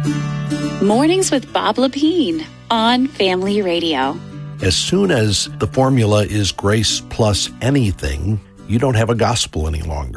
Mornings with Bob Lepine on Family Radio. As soon as the formula is grace plus anything, you don't have a gospel any longer.